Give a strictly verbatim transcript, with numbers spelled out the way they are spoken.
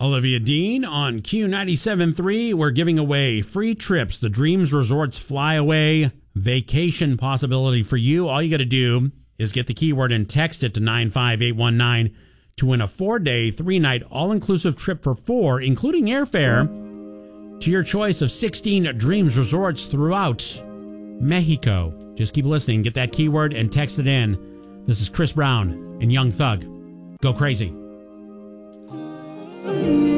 Olivia Dean on Q ninety-seven point three. We're giving away free trips, the Dreams Resorts Flyaway vacation possibility for you. All you got to do is get the keyword and text it to nine five eight one nine to win a four-day, three-night, all-inclusive trip for four, including airfare, to your choice of sixteen Dreams Resorts throughout Mexico. Just keep listening. Get that keyword and text it in. This is Chris Brown and Young Thug. Go crazy. Mm-hmm.